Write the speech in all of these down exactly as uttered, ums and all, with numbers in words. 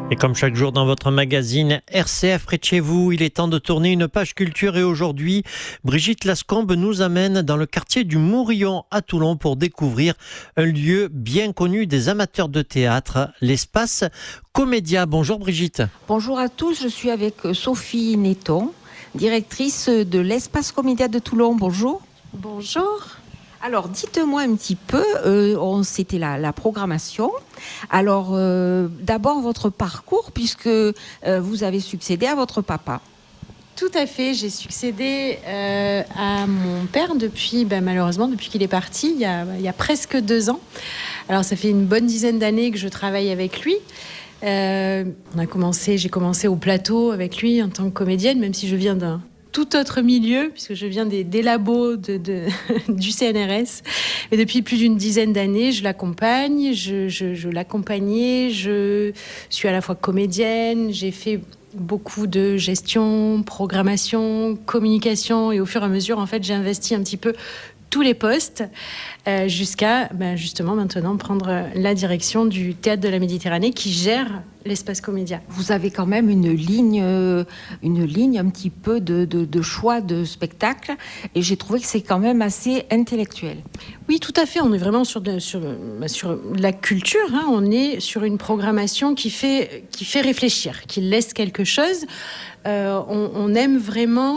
Et comme chaque jour dans votre magazine R C F près de chez vous, il est temps de tourner une page culture et aujourd'hui, Brigitte Lascombe nous amène dans le quartier du Mourillon à Toulon pour découvrir un lieu bien connu des amateurs de théâtre, l'espace Comédia. Bonjour Brigitte. Bonjour à tous, je suis avec Sophie Netton, directrice de l'espace Comédia de Toulon. Bonjour. Bonjour. Alors, dites-moi un petit peu, euh, on, c'était la, la programmation. Alors, euh, d'abord, votre parcours, puisque euh, vous avez succédé à votre papa. Tout à fait, j'ai succédé euh, à mon père depuis, ben, malheureusement, depuis qu'il est parti, il y, a, il y a presque deux ans. Alors, ça fait une bonne dizaine d'années que je travaille avec lui. Euh, on a commencé, j'ai commencé au plateau avec lui en tant que comédienne, même si je viens d'un tout autre milieu, puisque je viens des, des labos de, de, du C N R S. Et depuis plus d'une dizaine d'années, je l'accompagne, je, je, je l'accompagnais, je suis à la fois comédienne, j'ai fait beaucoup de gestion, programmation, communication, et au fur et à mesure, en fait, j'ai investi un petit peu tous les postes, euh, jusqu'à ben, justement maintenant prendre la direction du Théâtre de la Méditerranée qui gère l'espace Comédia. Vous avez quand même une ligne, une ligne un petit peu de, de, de choix de spectacle, et j'ai trouvé que c'est quand même assez intellectuel. Oui, tout à fait. On est vraiment sur de, sur, sur la culture. Hein. On est sur une programmation qui fait, qui fait réfléchir, qui laisse quelque chose. Euh, on, on aime vraiment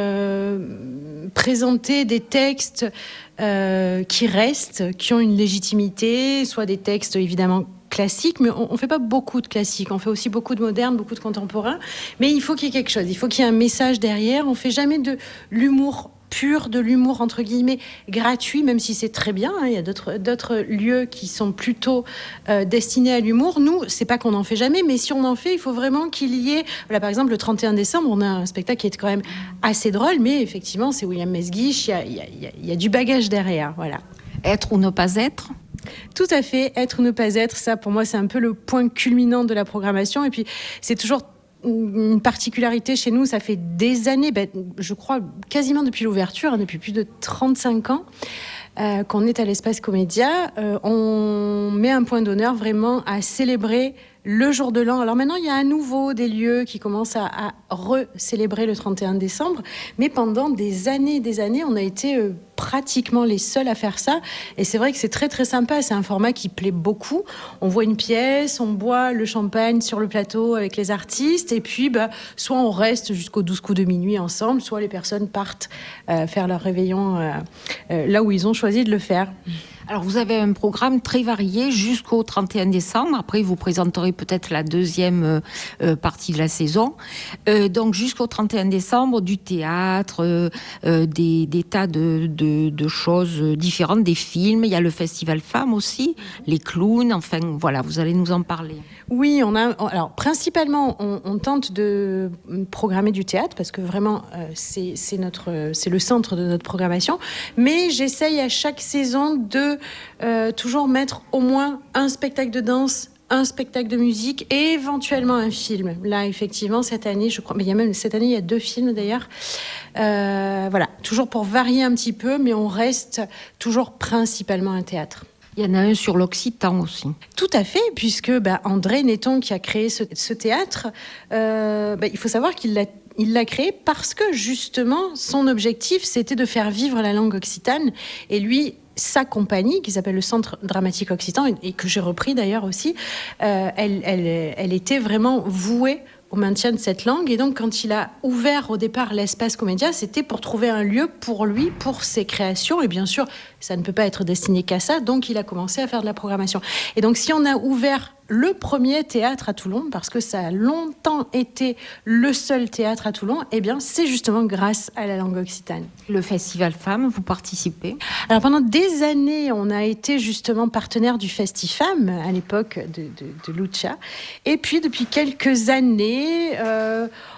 euh, présenter des textes euh, qui restent, qui ont une légitimité, soit des textes évidemment classiques, mais on ne fait pas beaucoup de classiques, on fait aussi beaucoup de modernes, beaucoup de contemporains, mais il faut qu'il y ait quelque chose, il faut qu'il y ait un message derrière. On ne fait jamais de l'humour pur, de l'humour entre guillemets gratuit, même si c'est très bien, hein. Il y a d'autres, d'autres lieux qui sont plutôt euh, destinés à l'humour. Nous, c'est pas qu'on n'en fait jamais, mais si on en fait, il faut vraiment qu'il y ait, voilà, par exemple le trente et un décembre, on a un spectacle qui est quand même assez drôle, mais effectivement c'est William Mesguich, il y a, il y a, il y a, il y a du bagage derrière, voilà. Être ou ne pas être ? Tout à fait, être ou ne pas être, ça pour moi c'est un peu le point culminant de la programmation, et puis c'est toujours une particularité chez nous, ça fait des années, ben, je crois quasiment depuis l'ouverture, hein, depuis plus de trente-cinq ans, euh, qu'on est à l'espace Comédia. Euh, on met un point d'honneur vraiment à célébrer le jour de l'an. Alors maintenant, il y a à nouveau des lieux qui commencent à, à re-célébrer le trente et un décembre, mais pendant des années et des années, on a été euh, pratiquement les seuls à faire ça, et c'est vrai que c'est très très sympa, c'est un format qui plaît beaucoup. On voit une pièce, on boit le champagne sur le plateau avec les artistes, et puis bah, soit on reste jusqu'aux douze coups de minuit ensemble, soit les personnes partent euh, faire leur réveillon euh, euh, là où ils ont choisi de le faire. Alors, vous avez un programme très varié jusqu'au trente et un décembre. Après, vous présenterez peut-être la deuxième euh, partie de la saison. Euh, donc, jusqu'au trente et un décembre, du théâtre, euh, euh, des, des tas de, de, de choses différentes, des films. Il y a le Festival Femmes aussi, les clowns. Enfin, voilà, vous allez nous en parler. Oui, on a. Alors, principalement, on, on tente de programmer du théâtre parce que vraiment, euh, c'est, c'est notre, c'est le centre de notre programmation. Mais j'essaye à chaque saison de euh, toujours mettre au moins un spectacle de danse, un spectacle de musique et éventuellement un film. Là, effectivement, cette année, je crois, mais il y a même cette année, il y a deux films d'ailleurs. Euh, voilà, toujours pour varier un petit peu, mais on reste toujours principalement un théâtre. Il y en a un sur l'Occitan aussi. Tout à fait, puisque bah, André Netton, qui a créé ce, ce théâtre, euh, bah, il faut savoir qu'il l'a Il l'a créé parce que, justement, son objectif, c'était de faire vivre la langue occitane. Et lui, sa compagnie, qui s'appelle le Centre Dramatique Occitan, et que j'ai repris d'ailleurs aussi, euh, elle, elle, elle était vraiment vouée au maintien de cette langue. Et donc, quand il a ouvert au départ l'espace Comédia, c'était pour trouver un lieu pour lui, pour ses créations. Et bien sûr, ça ne peut pas être destiné qu'à ça. Donc, il a commencé à faire de la programmation. Et donc, si on a ouvert le premier théâtre à Toulon, parce que ça a longtemps été le seul théâtre à Toulon, eh bien, c'est justement grâce à la langue occitane. Le Festival Femmes, vous participez ? Alors, pendant des années, on a été justement partenaire du Festifam, à l'époque de, de, de Lucha. Et puis, depuis quelques années, euh,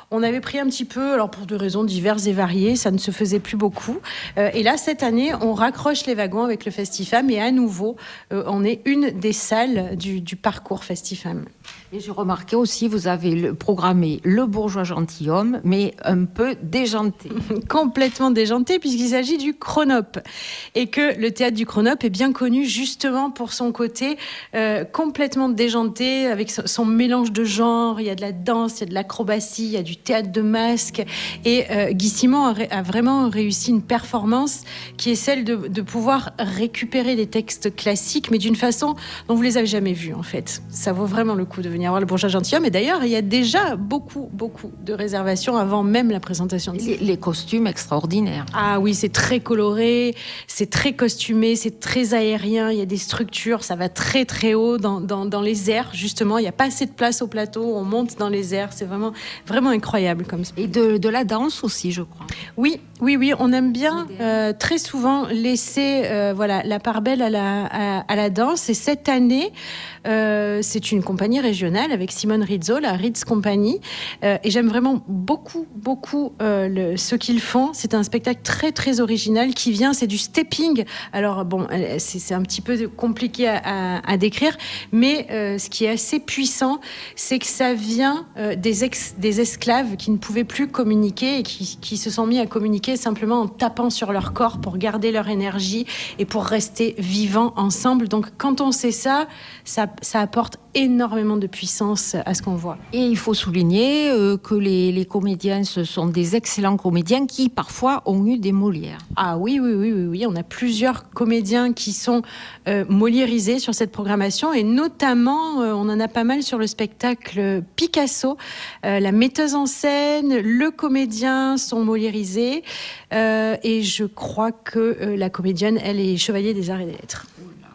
On avait pris un petit peu, alors pour des raisons diverses et variées, ça ne se faisait plus beaucoup. Euh, et là, cette année, on raccroche les wagons avec le Festifam et à nouveau, euh, on est une des salles du, du parcours Festifam. Et j'ai remarqué aussi, vous avez le, programmé Le Bourgeois Gentilhomme, mais un peu déjanté. Complètement déjanté, puisqu'il s'agit du Chronop. Et que le théâtre du Chronop est bien connu justement pour son côté euh, complètement déjanté, avec son, son mélange de genres. Il y a de la danse, il y a de l'acrobatie, il y a du théâtre de masque. Et euh, Guy Simon a, a vraiment réussi une performance qui est celle de, de pouvoir récupérer des textes classiques, mais d'une façon dont vous les avez jamais vus, en fait. Ça vaut vraiment le coup de venir voir Le Bourgeois Gentilhomme. Et d'ailleurs, il y a déjà beaucoup, beaucoup de réservations avant même la présentation. De les, les costumes extraordinaires. Ah oui, c'est très coloré, c'est très costumé, c'est très aérien. Il y a des structures, ça va très, très haut dans, dans, dans les airs, justement. Il n'y a pas assez de place au plateau, on monte dans les airs. C'est vraiment, vraiment incroyable comme ça. Et de, de la danse aussi, je crois. Oui, oui, oui. On aime bien euh, très souvent laisser euh, voilà, la part belle à la, à, à la danse. Et cette année, euh, c'est une compagnie régionale avec Simone Rizzo, la Ritz Company. Euh, et j'aime vraiment beaucoup, beaucoup euh, le, ce qu'ils font. C'est un spectacle très, très original qui vient, c'est du stepping. Alors, bon, c'est, c'est un petit peu compliqué à, à, à décrire, mais euh, ce qui est assez puissant, c'est que ça vient euh, des, ex, des esclaves qui ne pouvaient plus communiquer et qui, qui se sont mis à communiquer simplement en tapant sur leur corps pour garder leur énergie et pour rester vivants ensemble. Donc, quand on sait ça, ça, ça apporte énormément de puissance à ce qu'on voit. Et il faut souligner euh, que les, les comédiens, ce sont des excellents comédiens qui, parfois, ont eu des Molières. Ah oui, oui, oui, oui, oui. On a plusieurs comédiens qui sont euh, moliérisés sur cette programmation et notamment, euh, on en a pas mal sur le spectacle Picasso. Euh, la metteuse en scène, le comédien sont moliérisés euh, et je crois que euh, la comédienne, elle est chevalier des arts et des lettres.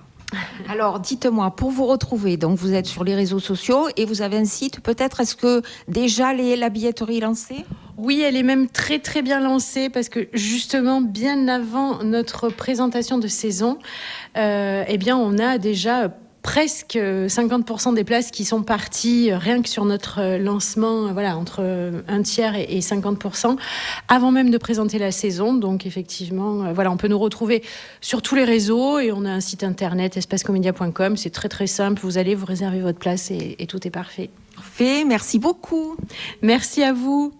Alors, dites-moi, pour vous retrouver, donc vous êtes sur les réseaux sociaux et vous avez un site, peut-être, est-ce que déjà les, la billetterie est lancée ? Oui, elle est même très très bien lancée parce que justement, bien avant notre présentation de saison, euh, eh bien, on a déjà presque cinquante pour cent des places qui sont parties rien que sur notre lancement, voilà, entre un tiers et cinquante pour cent avant même de présenter la saison. Donc effectivement, voilà, on peut nous retrouver sur tous les réseaux et on a un site internet espace comédia point com. C'est très très simple. Vous allez vous réserver votre place et, et tout est parfait. Parfait, merci beaucoup. Merci à vous.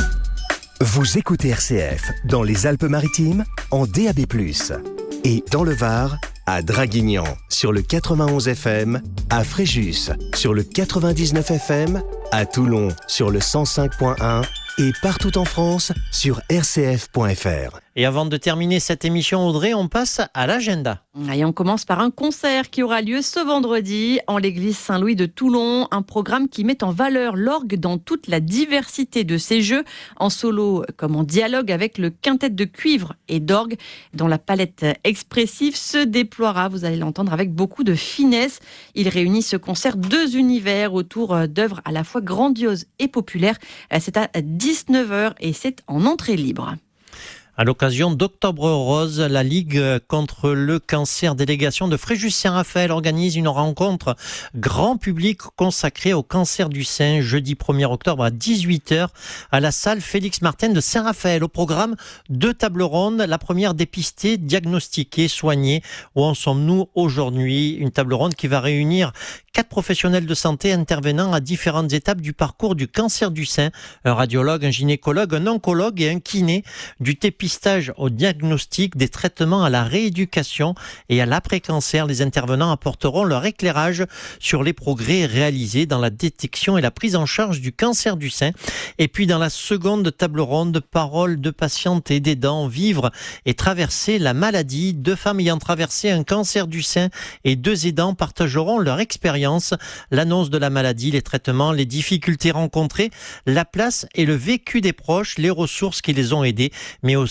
Vous écoutez R C F dans les Alpes-Maritimes en D A B plus, et dans le Var à Draguignan sur le quatre-vingt-onze F M, à Fréjus sur le quatre-vingt-dix-neuf F M, à Toulon sur le cent cinq point un et partout en France sur r c f point f r. Et avant de terminer cette émission, Audrey, on passe à l'agenda. Et on commence par un concert qui aura lieu ce vendredi en l'église Saint-Louis de Toulon. Un programme qui met en valeur l'orgue dans toute la diversité de ses jeux, en solo comme en dialogue avec le quintet de cuivre et d'orgue, dont la palette expressive se déploiera, vous allez l'entendre, avec beaucoup de finesse. Il réunit ce concert deux univers autour d'œuvres à la fois grandioses et populaires. C'est à dix-neuf heures et c'est en entrée libre. À l'occasion d'Octobre Rose, la Ligue contre le cancer délégation de Fréjus-Saint-Raphaël organise une rencontre grand public consacrée au cancer du sein jeudi premier octobre à dix-huit heures à la salle Félix Martin de Saint-Raphaël. Au programme, deux tables rondes. La première, dépister, diagnostiquer, soigner. Où en sommes-nous aujourd'hui ? Une table ronde qui va réunir quatre professionnels de santé intervenant à différentes étapes du parcours du cancer du sein. Un radiologue, un gynécologue, un oncologue et un kiné. Du dépistage au diagnostic, des traitements à la rééducation et à l'après-cancer. Les intervenants apporteront leur éclairage sur les progrès réalisés dans la détection et la prise en charge du cancer du sein. Et puis dans la seconde table ronde, paroles de patientes et d'aidants, vivre et traverser la maladie. Deux femmes ayant traversé un cancer du sein et deux aidants partageront leur expérience. L'annonce de la maladie, les traitements, les difficultés rencontrées, la place et le vécu des proches, les ressources qui les ont aidés, mais aussi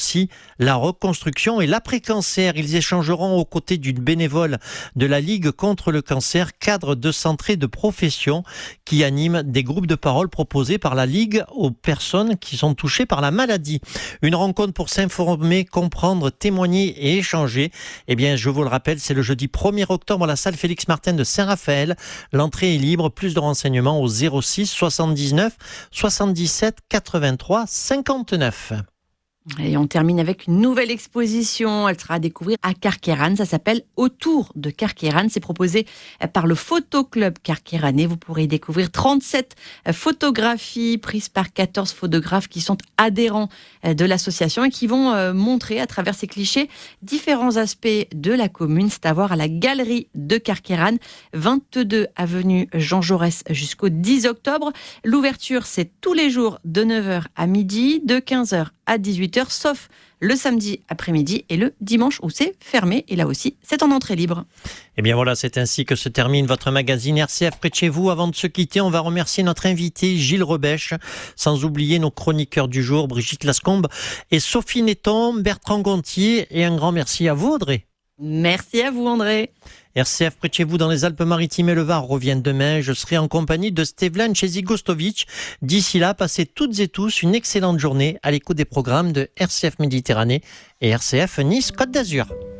aussi la reconstruction et l'après-cancer. Ils échangeront aux côtés d'une bénévole de la Ligue contre le cancer, cadre de centré de profession qui anime des groupes de parole proposés par la Ligue aux personnes qui sont touchées par la maladie. Une rencontre pour s'informer, comprendre, témoigner et échanger. Eh bien, je vous le rappelle, c'est le jeudi premier octobre à la salle Félix Martin de Saint-Raphaël. L'entrée est libre. Plus de renseignements au zéro six soixante-dix-neuf soixante-dix-sept quatre-vingt-trois cinquante-neuf. Et on termine avec une nouvelle exposition. Elle sera à découvrir à Carqueiranne. Ça s'appelle Autour de Carqueiranne. C'est proposé par le Photoclub carqueiranais. Vous pourrez y découvrir trente-sept photographies prises par quatorze photographes qui sont adhérents de l'association et qui vont montrer à travers ces clichés différents aspects de la commune. C'est à voir à la galerie de Carqueiranne, vingt-deux avenue Jean Jaurès jusqu'au dix octobre. L'ouverture, c'est tous les jours de neuf heures à midi, de quinze heures à dix-huit heures, sauf le samedi après-midi et le dimanche où c'est fermé. Et là aussi, c'est en entrée libre. Et bien voilà, c'est ainsi que se termine votre magazine R C F près de chez vous. Avant de se quitter, on va remercier notre invité Gilles Rebèche, sans oublier nos chroniqueurs du jour, Brigitte Lascombe et Sophie Netton, Bertrand Gontier. Et un grand merci à vous, Audrey. Merci à vous, André. R C F près de chez vous dans les Alpes-Maritimes et le Var revient demain. Je serai en compagnie de Stevlan Chezigostovic. D'ici là, passez toutes et tous une excellente journée à l'écoute des programmes de R C F Méditerranée et R C F Nice Côte d'Azur.